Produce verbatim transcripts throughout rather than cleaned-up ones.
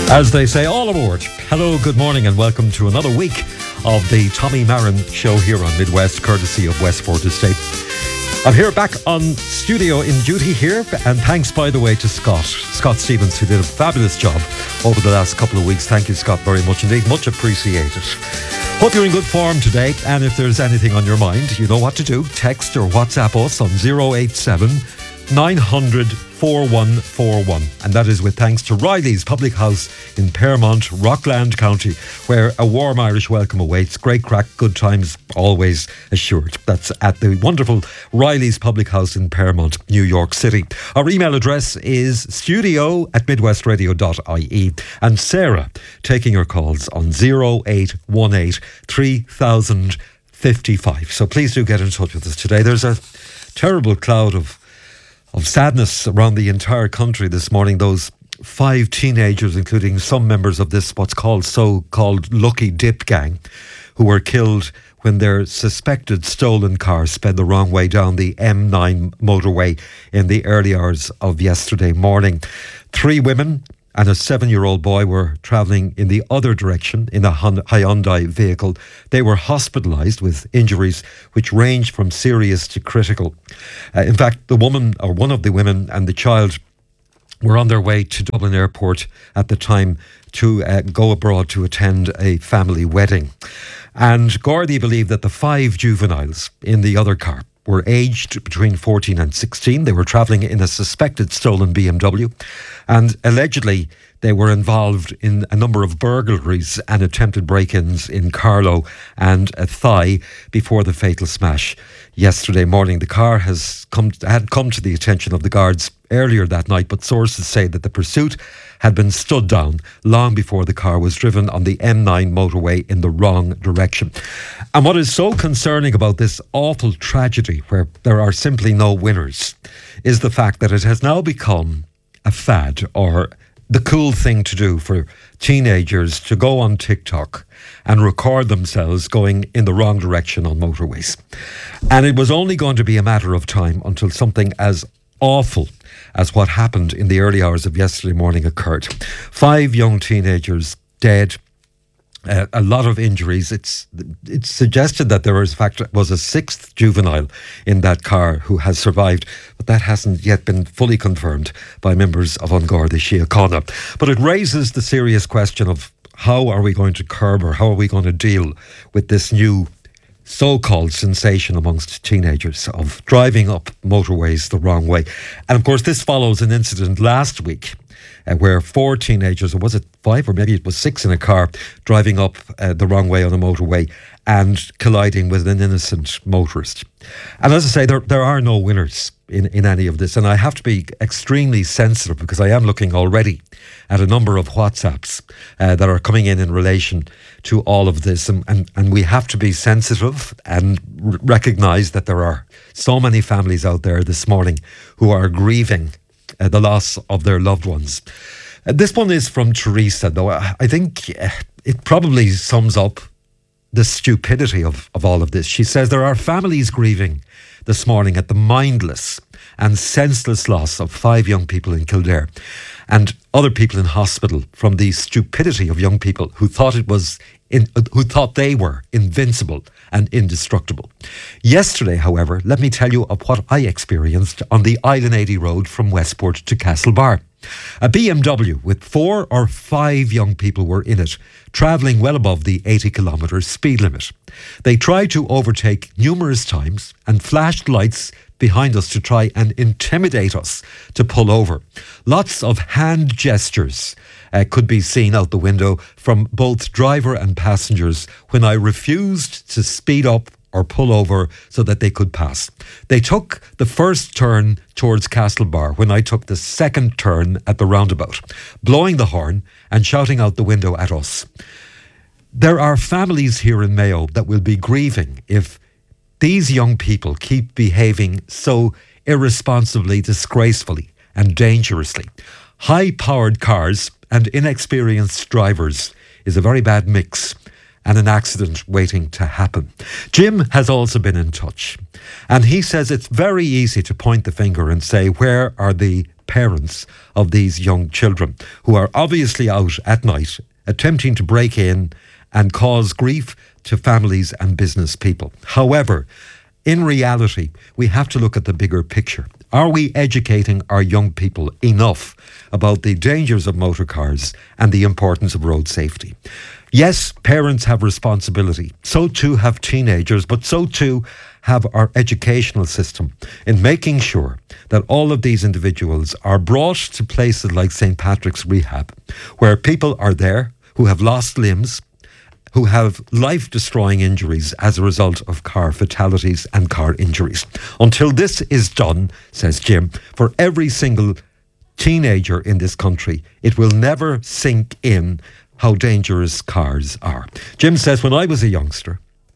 As they say, all aboard. Hello, good morning, and welcome to another week of the Tommy Marin Show here on Midwest, courtesy of Westport Estate. I'm here back on studio in duty here, and thanks, by the way, to Scott, Scott Stevens, who did a fabulous job over the last couple of weeks. Thank you, Scott, very much indeed. Much appreciated. Hope you're in good form today, and if there's anything on your mind, you know what to do. Text or WhatsApp us on oh eight seven, nine hundred, four one four one, and that is with thanks to Riley's Public House in Pearmont, Rockland County, where a warm Irish welcome awaits. Great crack, good times always assured. That's at the wonderful Riley's Public House in Pearmont, New York City. Our email address is studio at midwestradio dot I E, and Sarah taking your calls on oh eight one eight, three thousand fifty-five. So please do get in touch with us today. There's a terrible cloud of of sadness around the entire country this morning. Those five teenagers, including some members of this what's called so-called Lucky Dip gang, who were killed when their suspected stolen car sped the wrong way down the M nine motorway in the early hours of yesterday morning. Three women and a seven-year-old boy were travelling in the other direction in a Hyundai vehicle. They were hospitalised with injuries which ranged from serious to critical. Uh, in fact, the woman, or one of the women, and the child were on their way to Dublin Airport at the time to uh, go abroad to attend a family wedding. And Gardaí believe that the five juveniles in the other car were aged between fourteen and sixteen. They were travelling in a suspected stolen B M W, and allegedly they were involved in a number of burglaries and attempted break-ins in Carlow and Athy before the fatal smash yesterday morning. The car has come had come to the attention of the guards earlier that night, but sources say that the pursuit had been stood down long before the car was driven on the M nine motorway in the wrong direction. And what is so concerning about this awful tragedy, where there are simply no winners, is the fact that it has now become a fad, or the cool thing to do for teenagers to go on TikTok and record themselves going in the wrong direction on motorways. And it was only going to be a matter of time until something as awful as what happened in the early hours of yesterday morning occurred. Five young teenagers dead, uh, a lot of injuries. It's it's suggested that there was, in fact, was a sixth juvenile in that car who has survived, but that hasn't yet been fully confirmed by members of An Garda Síochána. But it raises the serious question of how are we going to curb, or how are we going to deal with this new so-called sensation amongst teenagers of driving up motorways the wrong way. And of course this follows an incident last week uh, where four teenagers, or was it five, or maybe it was six, in a car driving up uh, the wrong way on a motorway and colliding with an innocent motorist. And as I say, there there are no winners in, in any of this, and I have to be extremely sensitive because I am looking already at a number of WhatsApps uh, that are coming in in relation to all of this, and, and, and we have to be sensitive and r- recognise that there are so many families out there this morning who are grieving uh, the loss of their loved ones. Uh, this one is from Teresa, though. I, I think uh, it probably sums up the stupidity of, of all of this. She says there are families grieving this morning at the mindless and senseless loss of five young people in Kildare, and other people in hospital from the stupidity of young people who thought it was in, who thought they were invincible and indestructible. Yesterday, however, let me tell you of what I experienced on the Island eighty road from Westport to Castlebar. A B M W with four or five young people were in it, travelling well above the eighty kilometre speed limit. They tried to overtake numerous times and flashed lights behind us to try and intimidate us to pull over. Lots of hand gestures uh, could be seen out the window from both driver and passengers when I refused to speed up or pull over so that they could pass. They took the first turn towards Castlebar when I took the second turn at the roundabout, blowing the horn and shouting out the window at us. There are families here in Mayo that will be grieving if these young people keep behaving so irresponsibly, disgracefully and dangerously. High-powered cars and inexperienced drivers is a very bad mix, and an accident waiting to happen. Jim has also been in touch, and he says it's very easy to point the finger and say, where are the parents of these young children who are obviously out at night attempting to break in and cause grief to families and business people. However, in reality, we have to look at the bigger picture. Are we educating our young people enough about the dangers of motor cars and the importance of road safety? Yes, parents have responsibility. So too have teenagers, but so too have our educational system in making sure that all of these individuals are brought to places like Saint Patrick's Rehab, where people are there who have lost limbs, who have life-destroying injuries as a result of car fatalities and car injuries. Until this is done, says Jim, for every single teenager in this country, it will never sink in how dangerous cars are. Jim says, when I was a youngster,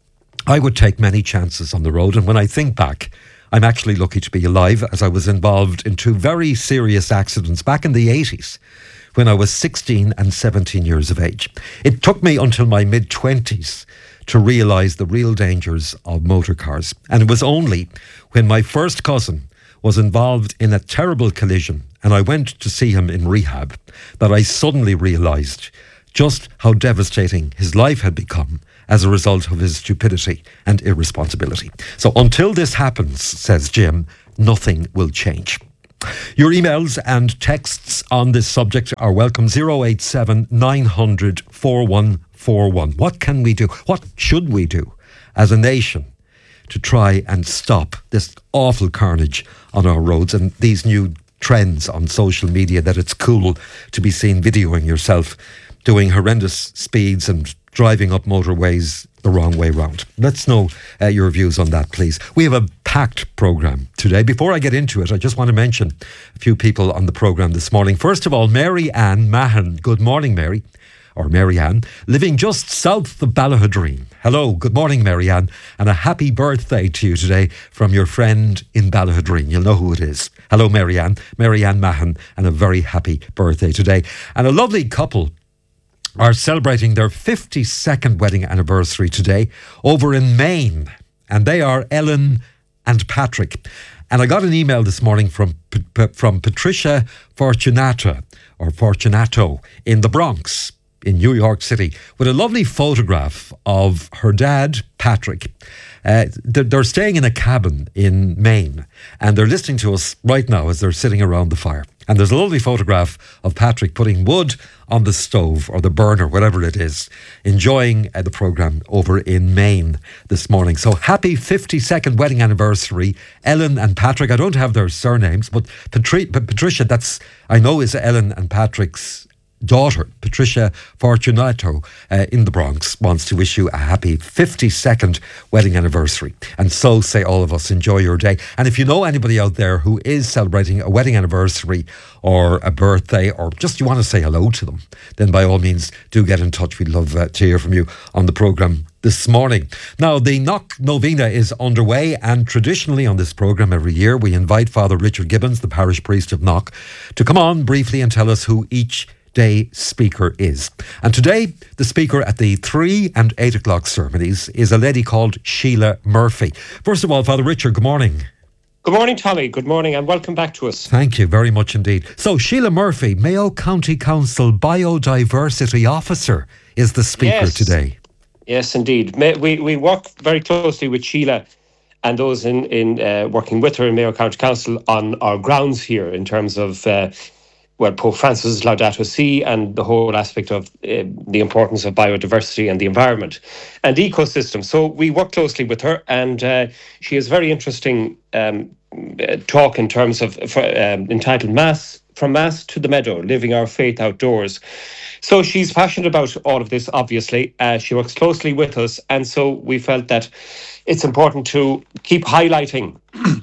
I would take many chances on the road, and when I think back, I'm actually lucky to be alive, as I was involved in two very serious accidents back in the eighties, when I was sixteen and seventeen years of age. It took me until my mid-twenties to realise the real dangers of motor cars. And it was only when my first cousin was involved in a terrible collision and I went to see him in rehab that I suddenly realised just how devastating his life had become as a result of his stupidity and irresponsibility. So until this happens, says Jim, nothing will change. Your emails and texts on this subject are welcome. zero eight seven nine hundred four one four one. What can we do? What should we do as a nation to try and stop this awful carnage on our roads and these new trends on social media that it's cool to be seen videoing yourself doing horrendous speeds and driving up motorways the wrong way round? Let's know uh, your views on that, please. We have a packed programme today. Before I get into it, I just want to mention a few people on the programme this morning. First of all, Mary Ann Mahan. Good morning, Mary, or Mary Ann, living just south of Ballahadreen. Hello, good morning, Mary Ann, and a happy birthday to you today from your friend in Ballahadreen. You'll know who it is. Hello, Mary Ann. Mary Ann Mahan, and a very happy birthday today. And a lovely couple are celebrating their fifty-second wedding anniversary today over in Maine. And they are Ellen and Patrick. And I got an email this morning from from Patricia Fortunata, or Fortunato, in the Bronx, in New York City, with a lovely photograph of her dad, Patrick. Uh, they're, they're staying in a cabin in Maine, and they're listening to us right now as they're sitting around the fire. And there's a lovely photograph of Patrick putting wood on the stove or the burner, whatever it is, enjoying uh, the programme over in Maine this morning. So happy fifty-second wedding anniversary, Ellen and Patrick. I don't have their surnames, but Patri- Patricia, that's, I know, is Ellen and Patrick's daughter, Patricia Fortunato, uh, in the Bronx, wants to wish you a happy fifty-second wedding anniversary. And so say all of us, enjoy your day. And if you know anybody out there who is celebrating a wedding anniversary or a birthday, or just you want to say hello to them, then by all means do get in touch. We'd love uh, to hear from you on the programme this morning. Now, the Knock Novena is underway, and traditionally on this programme every year we invite Father Richard Gibbons, the parish priest of Knock, to come on briefly and tell us who each day speaker is. And today the speaker at the three and eight o'clock ceremonies is a lady called Sheila Murphy. First of all, Father Richard, good morning. Good morning, Tommy. Good morning and welcome back to us. Thank you very much indeed. So Sheila Murphy, Mayo County Council Biodiversity Officer, is the speaker yes. today. Yes, indeed. We we work very closely with Sheila and those in, in uh, working with her in Mayo County Council on our grounds here in terms of uh, well, Pope Francis' Laudato Si and the whole aspect of uh, the importance of biodiversity and the environment and ecosystem. So we work closely with her, and uh, she has very interesting um, uh, talk in terms of uh, um, entitled Mass, From Mass to the Meadow, Living Our Faith Outdoors. So she's passionate about all of this, obviously. Uh, she works closely with us, and so we felt that it's important to keep highlighting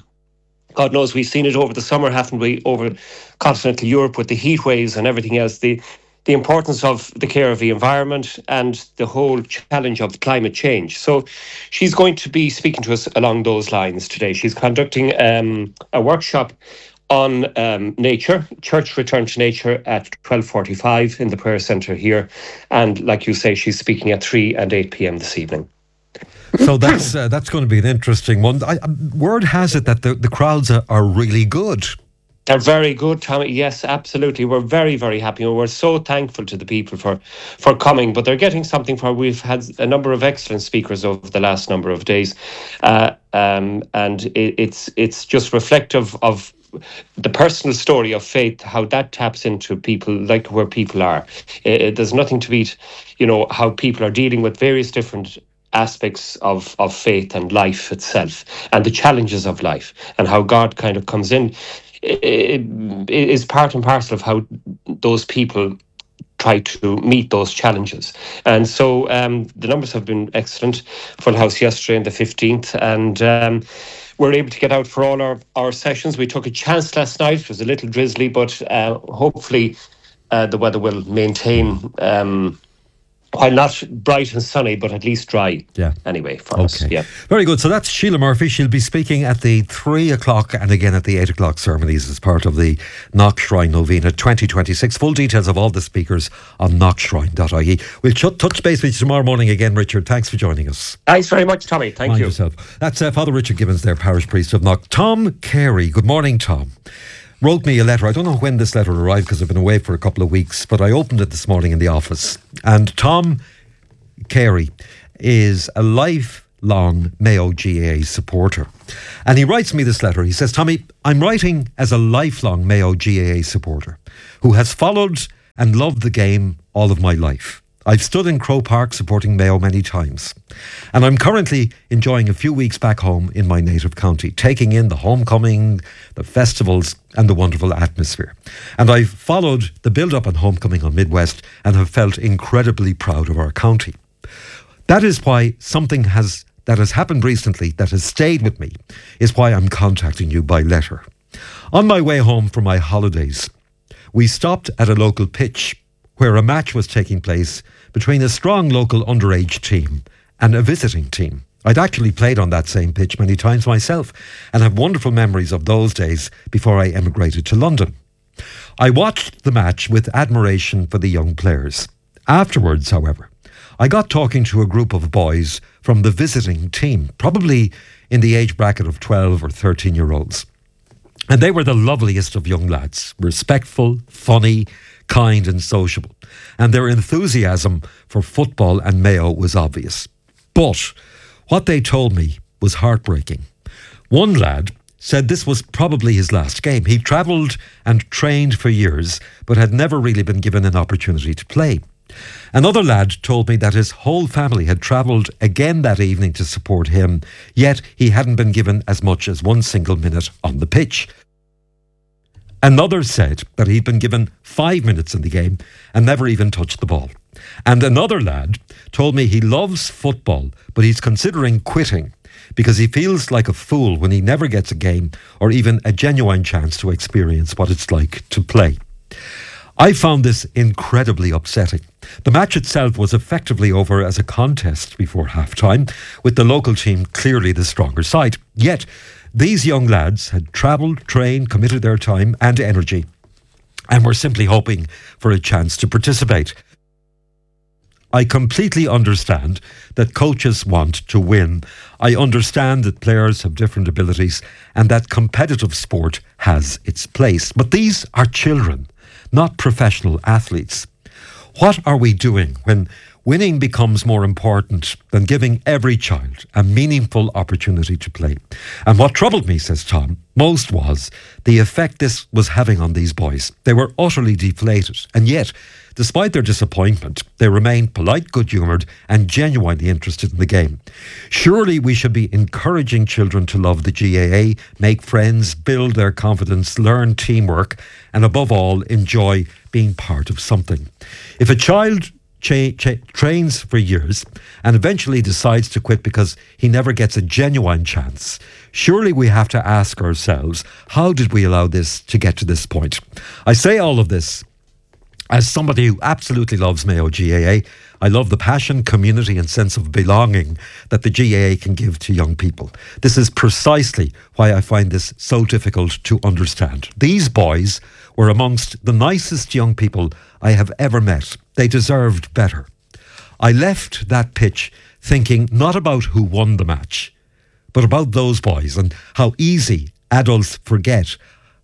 God knows we've seen it over the summer, haven't we, over continental Europe with the heat waves and everything else, the the importance of the care of the environment and the whole challenge of climate change. So she's going to be speaking to us along those lines today. She's conducting um, a workshop on um, nature, church return to nature at twelve forty-five in the prayer centre here. And like you say, she's speaking at three and eight p.m. this evening. So that's uh, that's going to be an interesting one. I, word has it that the, the crowds are, are really good. They're very good, Tommy. Yes, absolutely. We're very, very happy. And we're so thankful to the people for, for coming. But they're getting something for. We've had a number of excellent speakers over the last number of days. Uh, um, and it, it's it's just reflective of the personal story of faith, how that taps into people, like where people are. It, there's nothing to beat, you know, how people are dealing with various different aspects of, of faith and life itself, and the challenges of life, and how God kind of comes in. It, it is part and parcel of how those people try to meet those challenges. And so um, the numbers have been excellent. Full house yesterday on the fifteenth, and um, we're able to get out for all our, our sessions. We took a chance last night. It was a little drizzly, but uh, hopefully uh, the weather will maintain, um, while not bright and sunny, but at least dry. Yeah. Anyway, for okay. us. Yeah. Very good. So that's Sheila Murphy. She'll be speaking at the three o'clock and again at the eight o'clock ceremonies as part of the Knock Shrine Novena twenty twenty-six. Full details of all the speakers on knock shrine dot I E. We'll ch- touch base with you tomorrow morning again, Richard. Thanks for joining us. Thanks very much, Tommy. Thank Mind you. yourself. That's uh, Father Richard Gibbons there, parish priest of Knock. Tom Carey. Good morning, Tom. Wrote me a letter. I don't know when this letter arrived because I've been away for a couple of weeks, but I opened it this morning in the office. And Tom Carey is a lifelong Mayo G A A supporter. And he writes me this letter. He says, Tommy, I'm writing as a lifelong Mayo G A A supporter who has followed and loved the game all of my life. I've stood in Croke Park supporting Mayo many times. And I'm currently enjoying a few weeks back home in my native county, taking in the homecoming, the festivals and the wonderful atmosphere. And I've followed the build-up and homecoming on Midwest and have felt incredibly proud of our county. That is why something has that has happened recently that has stayed with me, is why I'm contacting you by letter. On my way home from my holidays, we stopped at a local pitch where a match was taking place between a strong local underage team and a visiting team. I'd actually played on that same pitch many times myself and have wonderful memories of those days before I emigrated to London. I watched the match with admiration for the young players. Afterwards, however, I got talking to a group of boys from the visiting team, probably in the age bracket of twelve or thirteen year olds. And they were the loveliest of young lads, respectful, funny, kind and sociable. And their enthusiasm for football and Mayo was obvious. But what they told me was heartbreaking. One lad said this was probably his last game. He travelled and trained for years, but had never really been given an opportunity to play. Another lad told me that his whole family had travelled again that evening to support him, yet he hadn't been given as much as one single minute on the pitch. Another said that he'd been given five minutes in the game and never even touched the ball. And another lad told me he loves football, but he's considering quitting because he feels like a fool when he never gets a game or even a genuine chance to experience what it's like to play. I found this incredibly upsetting. The match itself was effectively over as a contest before half-time, with the local team clearly the stronger side. Yet, these young lads had travelled, trained, committed their time and energy, and were simply hoping for a chance to participate. I completely understand that coaches want to win. I understand that players have different abilities and that competitive sport has its place. But these are children, not professional athletes. What are we doing when winning becomes more important than giving every child a meaningful opportunity to play? And what troubled me, says Tom, most was the effect this was having on these boys. They were utterly deflated, and yet, despite their disappointment, they remained polite, good-humoured and genuinely interested in the game. Surely we should be encouraging children to love the G A A, make friends, build their confidence, learn teamwork, and above all, enjoy being part of something. If a child cha- cha- trains for years and eventually decides to quit because he never gets a genuine chance, surely we have to ask ourselves, how did we allow this to get to this point? I say all of this as somebody who absolutely loves Mayo G A A. I love the passion, community and sense of belonging that the G A A can give to young people. This is precisely why I find this so difficult to understand. These boys were amongst the nicest young people I have ever met. They deserved better. I left that pitch thinking not about who won the match, but about those boys and how easy adults forget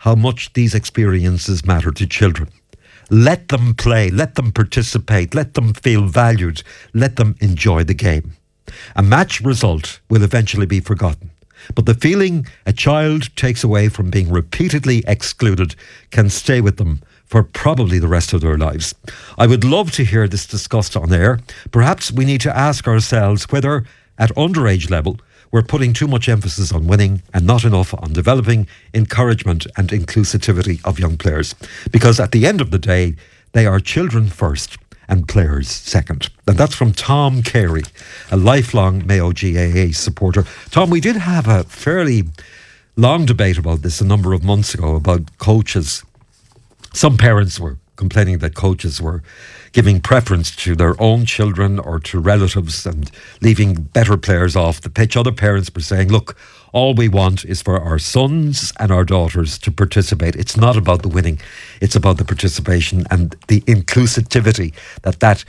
how much these experiences matter to children. Let them play, let them participate, let them feel valued, let them enjoy the game. A match result will eventually be forgotten, but the feeling a child takes away from being repeatedly excluded can stay with them for probably the rest of their lives. I would love to hear this discussed on air. Perhaps we need to ask ourselves whether, at underage level, we're putting too much emphasis on winning and not enough on developing encouragement and inclusivity of young players. Because at the end of the day, they are children first and players second. And that's from Tom Carey, a lifelong Mayo G A A supporter. Tom, we did have a fairly long debate about this a number of months ago about coaches. Some parents were complaining that coaches were giving preference to their own children or to relatives and leaving better players off the pitch. Other parents were saying, look, all we want is for our sons and our daughters to participate. It's not about the winning, it's about the participation and the inclusivity that that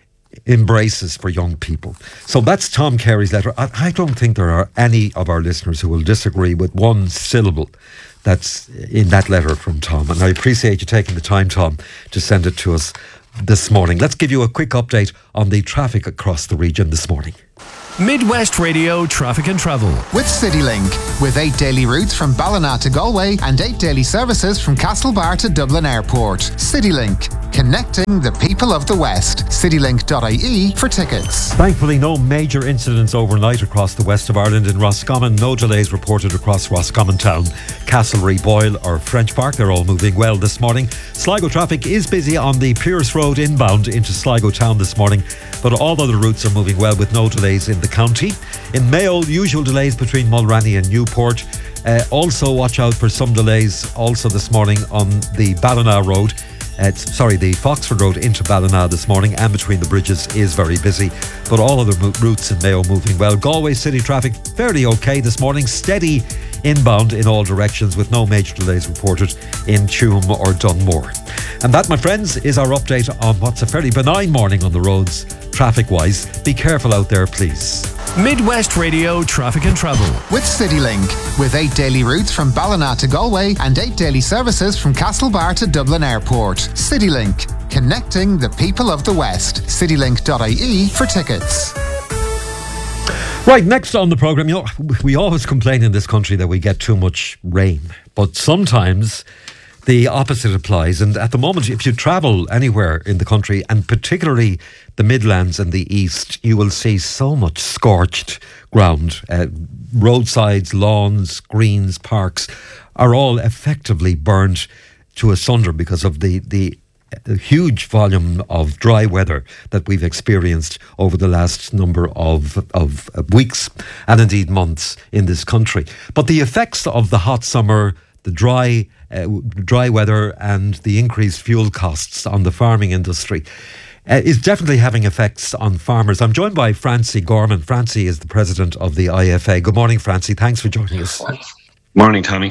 embraces for young people. So that's Tom Carey's letter. I, I don't think there are any of our listeners who will disagree with one syllable that's in that letter from Tom. And I appreciate you taking the time, Tom, to send it to us this morning. Let's give you a quick update on the traffic across the region this morning. Midwest Radio Traffic and Travel with CityLink, with eight daily routes from Ballina to Galway and eight daily services from Castlebar to Dublin Airport. CityLink, connecting the people of the West. citylink dot I E for tickets. Thankfully, no major incidents overnight across the west of Ireland. In Roscommon, no delays reported across Roscommon Town, Castlereagh, Boyle or French Park. They're all moving well this morning. Sligo traffic is busy on the Pierce Road inbound into Sligo Town this morning, but all other routes are moving well with no delays in the county. In Mayo, usual delays between Mulranny and Newport. Uh, also watch out for some delays also this morning on the Ballina Road. Uh, sorry, the Foxford Road into Ballina this morning and between the bridges is very busy, but all other mo- routes in Mayo moving well. Galway city traffic fairly okay this morning, steady inbound in all directions with no major delays reported in Tuam or Dunmore. And that, my friends, is our update on what's a fairly benign morning on the roads traffic-wise. Be careful out there, please. Midwest Radio Traffic and Travel with CityLink, with eight daily routes from Ballina to Galway and eight daily services from Castlebar to Dublin Airport. CityLink, connecting the people of the West. citylink dot I E for tickets. Right, next on the programme, you know, we always complain in this country that we get too much rain, but sometimes the opposite applies. And at the moment, if you travel anywhere in the country, and particularly the Midlands and the East, you will see so much scorched ground. Uh, roadsides, lawns, greens, parks are all effectively burnt to asunder because of the, the the huge volume of dry weather that we've experienced over the last number of, of weeks and indeed months in this country. But the effects of the hot summer, the dry uh, dry weather and the increased fuel costs on the farming industry uh, is definitely having effects on farmers. I'm joined by Francie Gorman. Francie is the president of the I F A. Good morning, Francie. Thanks for joining us. Morning, Tommy.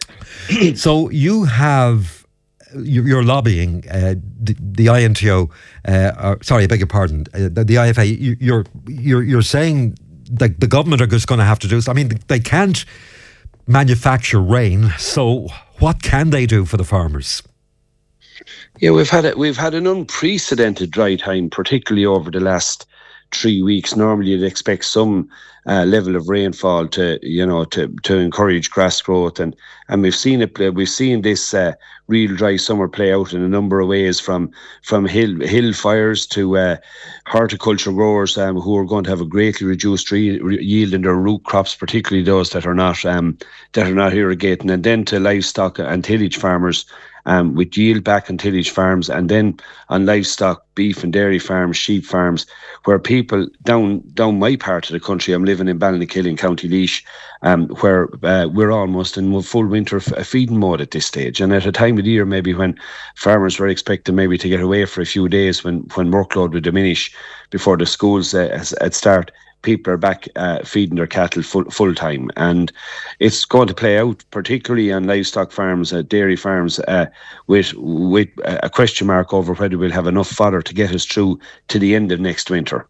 So you have, you're lobbying uh, the, the I N T O, uh, or, sorry, I beg your pardon, uh, the, the I F A. You, you're, you're, you're saying that the government are just going to have to do so. I mean, they can't manufacture rain, so what can they do for the farmers? Yeah, we've had a, we've had an unprecedented dry time, particularly over the last three weeks. Normally, you'd expect some uh, level of rainfall to, you know, to, to encourage grass growth, and and we've seen it. We've seen this uh, real dry summer play out in a number of ways, from from hill hill fires to uh, horticulture growers um, who are going to have a greatly reduced re- re- yield in their root crops, particularly those that are not um, that are not irrigating, and then to livestock and tillage farmers. Um, with yield back on tillage farms, and then on livestock, beef and dairy farms, sheep farms, where people down down my part of the country, I'm living in Ballinakillen, County Laois, um, where uh, we're almost in full winter f- feeding mode at this stage, and at a time of the year maybe when farmers were expecting maybe to get away for a few days when, when workload would diminish before the schools uh, at start. People are back uh, feeding their cattle full full time, and it's going to play out particularly on livestock farms, uh, dairy farms, uh, with with a question mark over whether we'll have enough fodder to get us through to the end of next winter.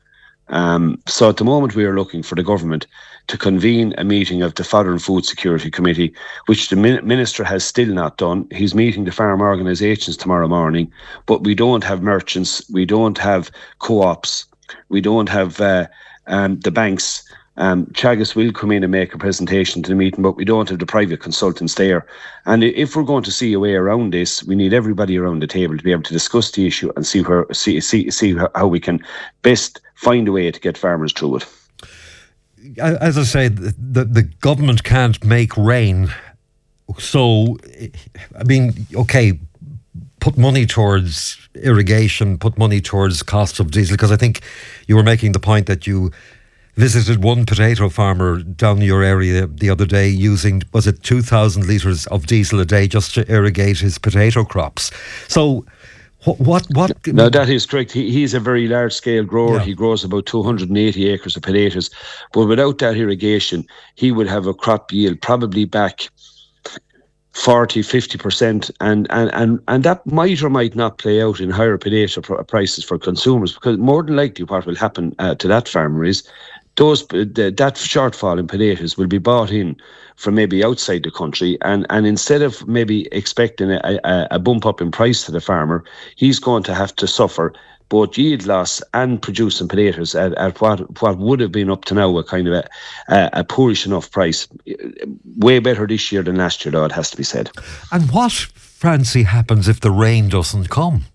Um, so at the moment we are looking for the government to convene a meeting of the Fodder and Food Security Committee, which the min- Minister has still not done. He's meeting the farm organisations tomorrow morning, but we don't have merchants, we don't have co-ops, we don't have uh, um, the banks. Um, Teagasc will come in and make a presentation to the meeting, but we don't have the private consultants there. And if we're going to see a way around this, we need everybody around the table to be able to discuss the issue and see where see see see how we can best find a way to get farmers through it. As I say, the the government can't make rain. So, I mean, okay, put money towards irrigation, put money towards costs of diesel, because I think you were making the point that you visited one potato farmer down your area the other day using, was it two thousand litres of diesel a day just to irrigate his potato crops. So what... what, what no, that is correct. He, he's a very large-scale grower. Yeah. He grows about two hundred eighty acres of potatoes. But without that irrigation, he would have a crop yield probably back forty, fifty percent, and, and, and, and that might or might not play out in higher potato pr- prices for consumers, because more than likely what will happen uh, to that farmer is those the, that shortfall in potatoes will be bought in from maybe outside the country, and, and instead of maybe expecting a, a, a bump up in price to the farmer, he's going to have to suffer both yield loss and producing potatoes at, at what what would have been up to now a kind of a, a, a poorish enough price. Way better this year than last year, though, it has to be said. And what, Francie, happens if the rain doesn't come?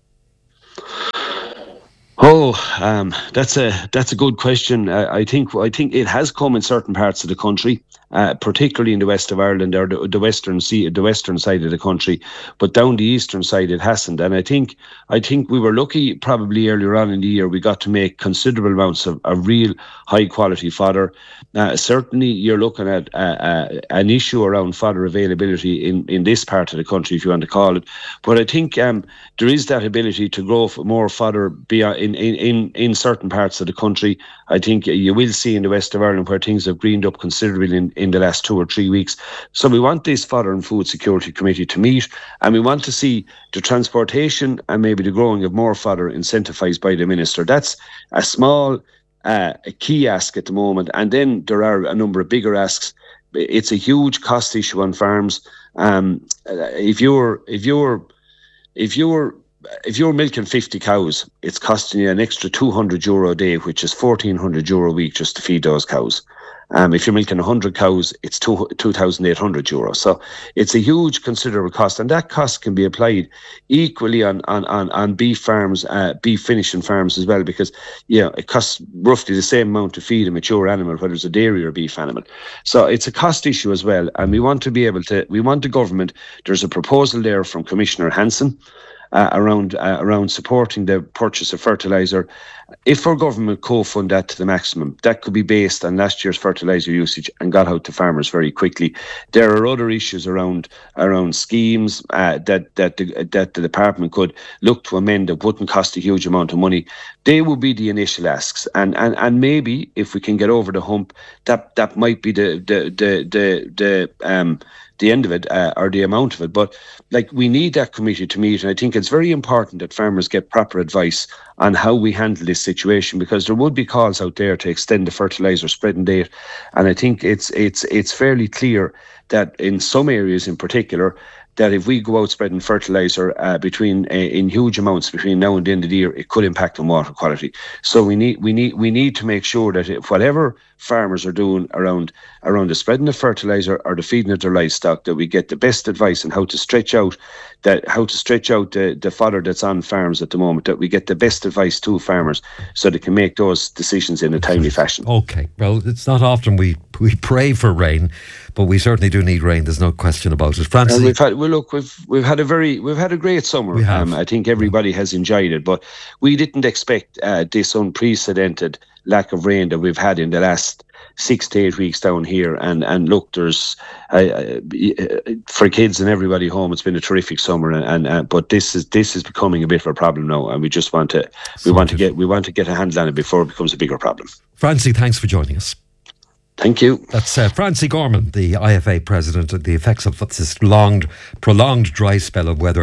Oh, um, that's a that's a good question. Uh, I think I think it has come in certain parts of the country, uh, particularly in the west of Ireland or the, the western sea, the western side of the country, but down the eastern side it hasn't. And I think I think we were lucky probably earlier on in the year we got to make considerable amounts of, of real high quality fodder. Uh, certainly, you're looking at uh, uh, an issue around fodder availability in, in this part of the country, if you want to call it. But I think um, there is that ability to grow for more fodder beyond in In, in, in certain parts of the country. I think you will see in the west of Ireland where things have greened up considerably in, in the last two or three weeks. So we want this Fodder and Food Security Committee to meet, and we want to see the transportation and maybe the growing of more fodder incentivised by the Minister. That's a small uh, a key ask at the moment, and then there are a number of bigger asks. It's a huge cost issue on farms. Um, if you're if you're if you're If you're milking fifty cows, it's costing you an extra two hundred euro a day, which is fourteen hundred euro a week just to feed those cows. Um, if you're milking one hundred cows, it's two thousand eight hundred euro. So it's a huge, considerable cost. And that cost can be applied equally on on, on, on beef farms, uh, beef finishing farms as well, because you know, it costs roughly the same amount to feed a mature animal, whether it's a dairy or beef animal. So it's a cost issue as well. And we want to be able to, we want the government, there's a proposal there from Commissioner Hansen, Uh, around uh, around supporting the purchase of fertiliser. If our government co-fund that to the maximum, that could be based on last year's fertiliser usage and got out to farmers very quickly. There are other issues around around schemes uh, that that the, that the department could look to amend that wouldn't cost a huge amount of money. They would be the initial asks, and and and maybe if we can get over the hump, that that might be the the the the, the um. the end of it uh, or the amount of it. But like, we need that committee to meet, and I think it's very important that farmers get proper advice on how we handle this situation, because there would be calls out there to extend the fertiliser spreading date, and I think it's it's it's fairly clear that in some areas in particular, that if we go out spreading fertiliser uh, between uh, in huge amounts between now and the end of the year, it could impact on water quality. So we need we need we need to make sure that if whatever farmers are doing around around the spreading of fertiliser or the feeding of their livestock, that we get the best advice on how to stretch out that how to stretch out the, the fodder that's on farms at the moment, that we get the best advice to farmers so they can make those decisions in a timely fashion. Okay, well, it's not often we we pray for rain, but we certainly do need rain. There's no question about it. Francie, and we've had well, look, we've we've had a very we've had a great summer. We have. Um, I think everybody has enjoyed it, but we didn't expect uh, this unprecedented lack of rain that we've had in the last six to eight weeks down here. And and look, there's uh, uh, for kids and everybody home, it's been a terrific summer. And, and uh, but this is this is becoming a bit of a problem now, and we just want to we Sorted. want to get we want to get a handle on it before it becomes a bigger problem. Francie, thanks for joining us. Thank you. That's uh, Francie Gorman, the I F A president, the effects of what's this long, prolonged dry spell of weather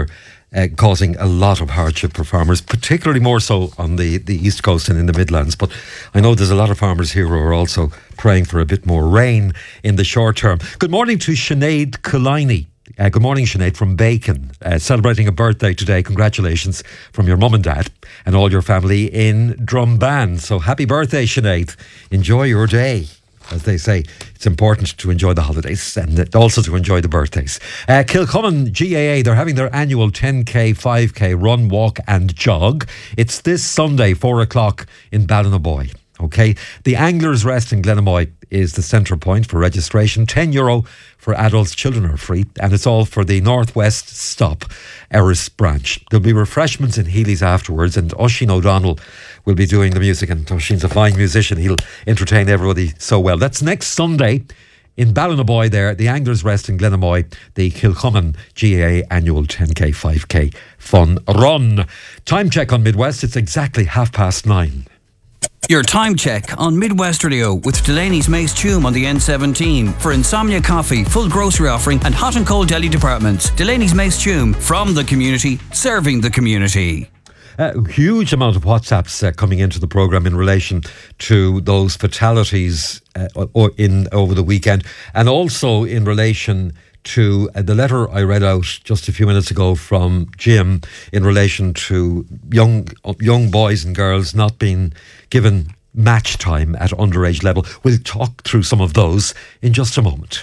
uh, causing a lot of hardship for farmers, particularly more so on the, the East Coast and in the Midlands. But I know there's a lot of farmers here who are also praying for a bit more rain in the short term. Good morning to Sinead Kulini. Uh, good morning, Sinead, from Bacon, uh, celebrating a birthday today. Congratulations from your mum and dad and all your family in Drumban. So happy birthday, Sinead. Enjoy your day. As they say, it's important to enjoy the holidays and also to enjoy the birthdays. Uh, Kilcommon G A A, they're having their annual ten K, five K run, walk and jog. It's this Sunday, four o'clock in Ballinaboy. Okay, the Anglers Rest in Glenamoy is the centre point for registration. ten euro for adults, children are free, and it's all for the Northwest Stop Erris branch. There'll be refreshments in Healy's afterwards, and Oisín O'Donnell will be doing the music, and Oisín's a fine musician. He'll entertain everybody so well. That's next Sunday in Ballinaboy there, the Anglers Rest in Glenamoy, the Kilcommon G A A annual ten K, five K fun run. Time check on Midwest, it's exactly half past nine. Your time check on Midwest Radio with Delaney's Mace Tume on the N seventeen. For Insomnia Coffee, full grocery offering and hot and cold deli departments. Delaney's Mace Tume, from the community, serving the community. A huge amount of WhatsApps uh, coming into the programme in relation to those fatalities uh, or in over the weekend, and also in relation to uh, the letter I read out just a few minutes ago from Jim in relation to young young boys and girls not being given match time at underage level. We'll talk through some of those in just a moment.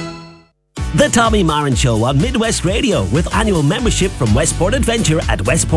The Tommy Marin Show on Midwest Radio with annual membership from Westport Adventure at Westport.